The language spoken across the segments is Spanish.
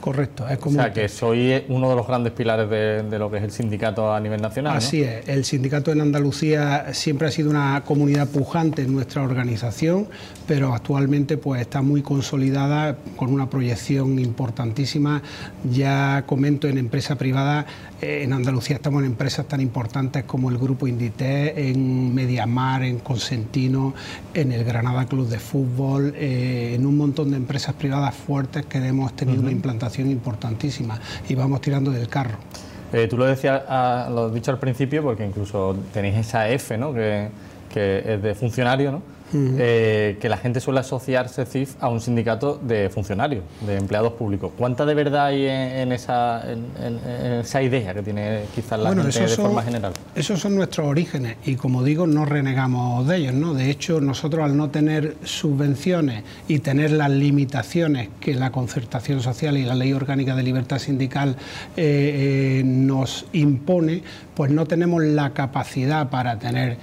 Correcto, es O como... sea, que soy uno de los grandes pilares de lo que es el sindicato a nivel nacional, ¿no? Así es, el sindicato en Andalucía siempre ha sido una comunidad pujante en nuestra organización, pero actualmente pues está muy consolidada con una proyección importantísima. Ya comento, en empresa privada, en Andalucía estamos en empresas tan importantes como el Grupo Inditex, en Mediamar, en Consentino, en el Granada Club de Fútbol, en un montón de empresas privadas fuertes que hemos tenido una implantación importantísima y vamos tirando del carro. Tú lo decías, lo has dicho al principio, porque incluso tenéis esa F, ¿no?, que es de funcionario, ¿no? Que la gente suele asociarse, CIF, a un sindicato de funcionarios, de empleados públicos. ¿Cuánta de verdad hay en esa idea que tiene quizás la gente de forma general? Esos son nuestros orígenes y, como digo, no renegamos de ellos, ¿no? De hecho, nosotros, al no tener subvenciones y tener las limitaciones que la concertación social y la Ley Orgánica de Libertad Sindical nos impone, pues no tenemos la capacidad para tener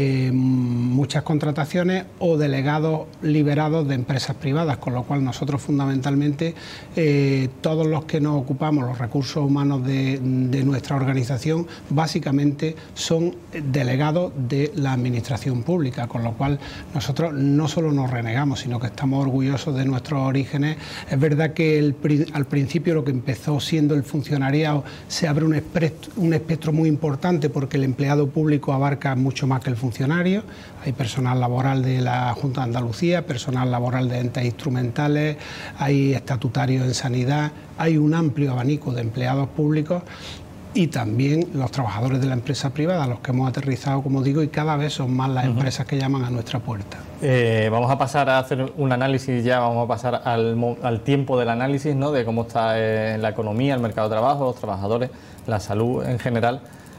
muchas contrataciones o delegados liberados de empresas privadas, con lo cual nosotros fundamentalmente todos los que nos ocupamos los recursos humanos de nuestra organización básicamente son delegados de la administración pública, con lo cual nosotros no solo nos renegamos, sino que estamos orgullosos de nuestros orígenes. Es verdad que al principio lo que empezó siendo el funcionariado se abre un espectro muy importante, porque el empleado público abarca mucho más que el funcionario. Hay personal laboral de la Junta de Andalucía, personal laboral de entes instrumentales, hay estatutarios en sanidad, hay un amplio abanico de empleados públicos y también los trabajadores de la empresa privada, los que hemos aterrizado, como digo, y cada vez son más las empresas que llaman a nuestra puerta. Vamos a pasar a hacer un análisis ya, vamos a pasar al tiempo del análisis, ¿no?, de cómo está la economía, el mercado de trabajo, los trabajadores, la salud en general,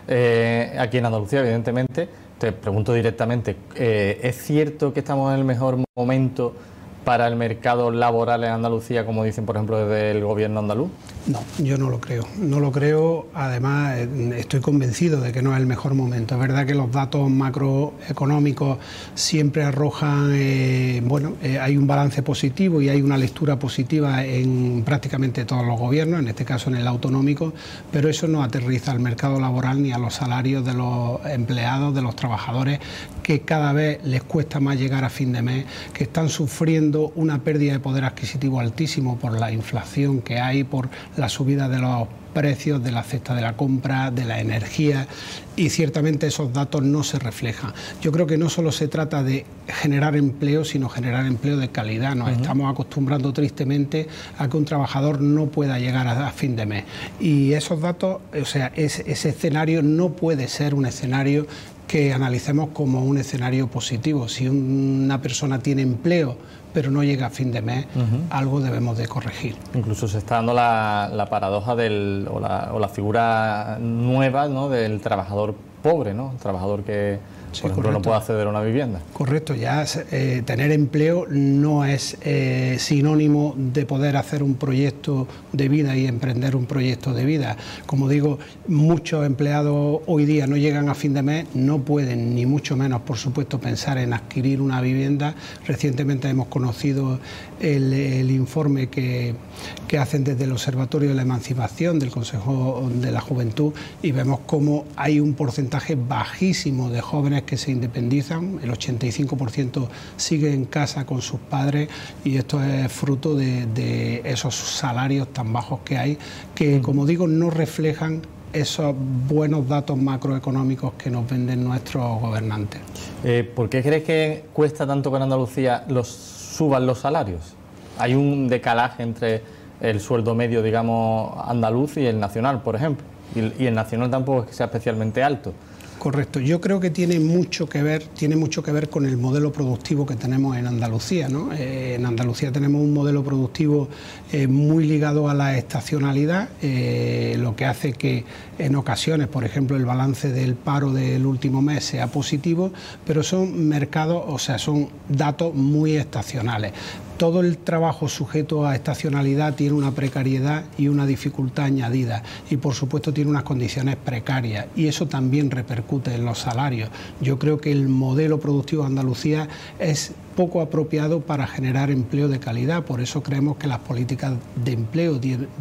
aquí en Andalucía, evidentemente. Te pregunto directamente, ¿es cierto que estamos en el mejor momento para el mercado laboral en Andalucía, como dicen, por ejemplo, desde el gobierno andaluz? No, yo no lo creo. No lo creo. Además, estoy convencido de que no es el mejor momento. Es verdad que los datos macroeconómicos siempre arrojan, hay un balance positivo y hay una lectura positiva en prácticamente todos los gobiernos, en este caso en el autonómico, pero eso no aterriza al mercado laboral ni a los salarios de los empleados, de los trabajadores, que cada vez les cuesta más llegar a fin de mes, que están sufriendo una pérdida de poder adquisitivo altísimo por la inflación que hay, por la subida de los precios de la cesta de la compra, de la energía, y ciertamente esos datos no se reflejan. Yo creo que no solo se trata de generar empleo, sino generar empleo de calidad. Nos estamos acostumbrando tristemente a que un trabajador no pueda llegar a fin de mes. Y esos datos, o sea, ese escenario no puede ser un escenario que analicemos como un escenario positivo. Si una persona tiene empleo pero no llega a fin de mes, algo debemos de corregir. Incluso se está dando la paradoja o la figura nueva, ¿no?, del trabajador pobre, ¿no?, el trabajador que, sí, por ejemplo, no puede acceder a una vivienda. Correcto, ya tener empleo no es sinónimo de poder hacer un proyecto de vida y emprender un proyecto de vida. Como digo, muchos empleados hoy día no llegan a fin de mes, no pueden, ni mucho menos, por supuesto, pensar en adquirir una vivienda. Recientemente hemos conocido el informe que hacen desde el Observatorio de la Emancipación, del Consejo de la Juventud, y vemos cómo hay un porcentaje bajísimo de jóvenes que se independizan. El 85% sigue en casa con sus padres, y esto es fruto de esos salarios tan bajos que hay, que, como digo, no reflejan esos buenos datos macroeconómicos que nos venden nuestros gobernantes. ¿Por qué crees que cuesta tanto que en Andalucía suban los salarios? Hay un decalaje entre el sueldo medio, digamos, andaluz y el nacional, por ejemplo, y el nacional tampoco es que sea especialmente alto. Correcto, yo creo que tiene mucho que ver con el modelo productivo que tenemos en Andalucía, ¿no? En Andalucía tenemos un modelo productivo muy ligado a la estacionalidad, lo que hace que en ocasiones, por ejemplo, el balance del paro del último mes sea positivo, pero son mercados, o sea, son datos muy estacionales. Todo el trabajo sujeto a estacionalidad tiene una precariedad y una dificultad añadida, y por supuesto tiene unas condiciones precarias, y eso también repercute en los salarios. Yo creo que el modelo productivo de Andalucía es poco apropiado para generar empleo de calidad. Por eso creemos que las políticas de empleo